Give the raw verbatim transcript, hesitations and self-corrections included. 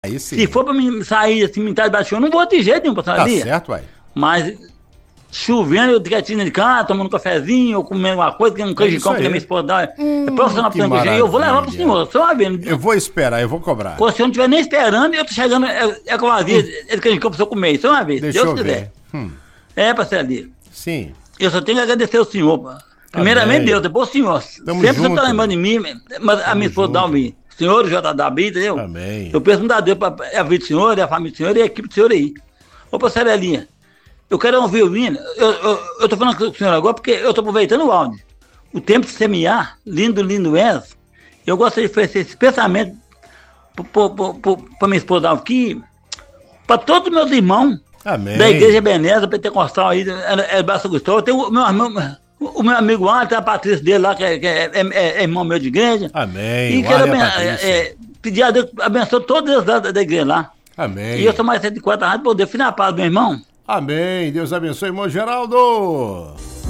Aí sim. Se for pra mim sair assim, me debaixo de chuva, eu não vou de jeito nenhum pra Tá sair. certo, uai. Mas chovendo, eu quietinho de casa, tomando um cafezinho, ou comendo uma coisa, que é um canjicão que minha esposa dá. Hum, é profissional que pra canjicão, e eu vou levar pro maravilha. senhor, só uma vez. Eu vou esperar, eu vou cobrar. Pô, se eu não estiver nem esperando, eu tô chegando, é, é com uma vez, esse canjicão pro senhor comer, só uma vez, Deixa Deus eu quiser. ver. Hum, É, parceiro ali. sim. Eu só tenho que agradecer ao senhor, pô. Primeiramente Amém. Deus, depois o senhor. Tamo Sempre você junto, tá lembrando de mim, mas a Tamo minha esposa junto. dá um senhor, o J W, entendeu? Amém. Eu peço muito a Deus pra é a vida do senhor, é a família do senhor e a equipe do senhor aí. Ô, parceiro Elinha, eu quero ouvir o violino. Eu, eu, eu tô falando com o senhor agora porque eu tô aproveitando o áudio. O tempo de semear, lindo, lindo és. Eu gostaria de oferecer esse pensamento para minha esposa aqui, para todos os meus irmãos Amém. da Igreja Ebenezer, Pentecostal aí, é, é Braço Gustavo. Tem o meu irmão, o meu amigo lá, tem a Patrícia dele lá, que é, que é, é, é irmão meu de igreja. Amém. E quero aben- Patrícia. é, é, pedir a Deus que abençoe todos eles da, da igreja lá. Amém. E eu sou mais cento e quatro anos, poder, fim na paz, meu irmão. Amém. Deus abençoe, irmão Geraldo.